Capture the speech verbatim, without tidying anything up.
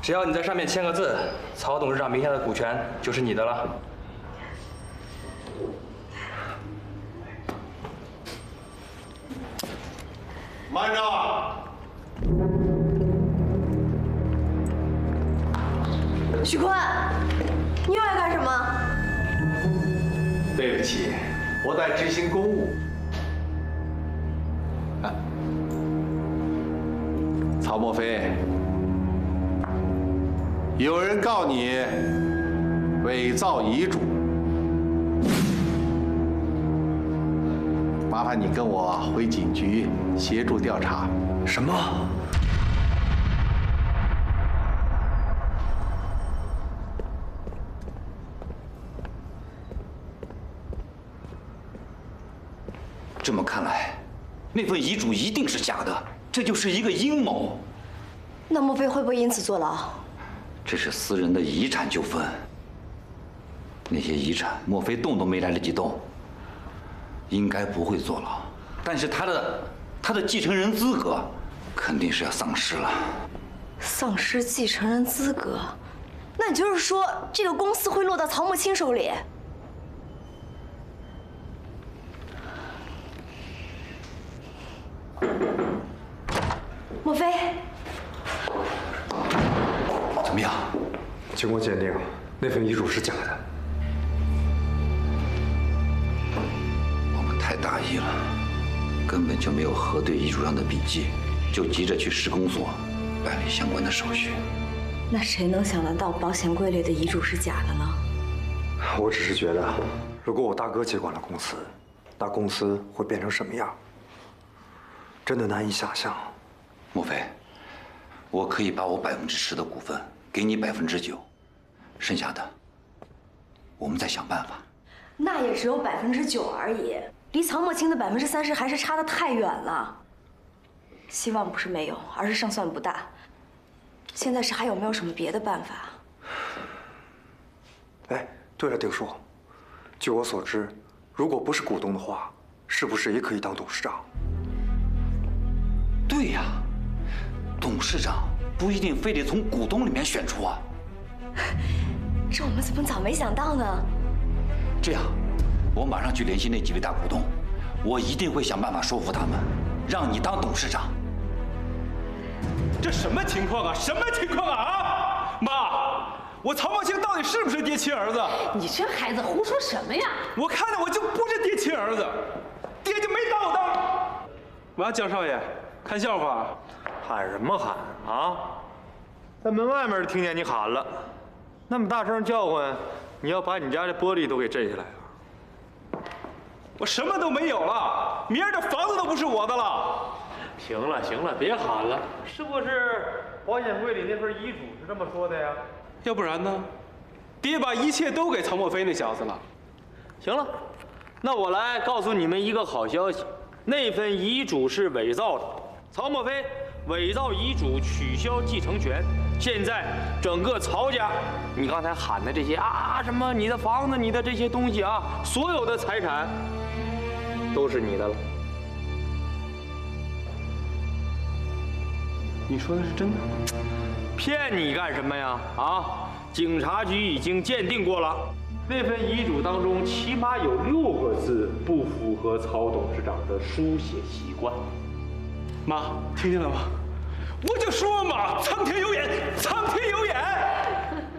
只要你在上面签个字，曹董事长名下的股权就是你的了。 慢着！ 许坤，你又要干什么？ 对不起，我在执行公务。啊，曹墨菲，有人告你伪造遗嘱，麻烦你跟我回警局协助调查。 什么？ 这么看来，那份遗嘱一定是假的，这就是一个阴谋。 那莫非会不会因此坐牢？ 这是私人的遗产纠纷，那些遗产莫非动都没来得及动，应该不会坐牢。但是他的他的继承人资格肯定是要丧失了。 丧失继承人资格，那也就是说，这个公司会落到曹墨卿手里。莫非？ 怎么样？ 经过鉴定，那份遗嘱是假的。 我们太大意了，根本就没有核对遗嘱上的笔记，就急着去市公所办理相关的手续。 那谁能想得到保险柜里的遗嘱是假的呢？ 我只是觉得，如果我大哥接管了公司，那公司会变成什么样？真的难以想象。 莫非，我可以把我百分之十的股份给你百分之九，剩下的我们再想办法。 那也只有百分之九而已，离曹墨卿的百分之三十还是差得太远了。希望不是没有，而是胜算不大。现在是还有没有什么别的办法？ 哎，对了，丁叔，据我所知，如果不是股东的话，是不是也可以当董事长？ 对呀，董事长不一定非得从股东里面选出啊。 这我们怎么早没想到呢？ 这样，我马上去联系那几位大股东，我一定会想办法说服他们，让你当董事长。 这什么情况啊？什么情况啊？啊，妈，我曹墨卿到底是不是爹亲儿子？ 你这孩子胡说什么呀？ 我看着我就不是爹亲儿子，爹就没当我当。完，江少爷，看笑话。 喊什么喊啊？在门外面听见你喊了，那么大声叫唤，你要把你家的玻璃都给震下来啊！ 我什么都没有了，明儿这房子都不是我的了。 行了行了，别喊了，是不是保险柜里那份遗嘱是这么说的呀？ 要不然呢？爹把一切都给曹墨菲那小子了。 行了，那我来告诉你们一个好消息，那份遗嘱是伪造的，曹墨菲伪造遗嘱取消继承权，现在整个曹家，你刚才喊的这些啊什么你的房子你的这些东西啊，所有的财产都是你的了。 你说的是真的？ 骗你干什么呀？啊！警察局已经鉴定过了，那份遗嘱当中起码有六个字不符合曹董事长的书写习惯。 妈，听见了吗？我就说嘛，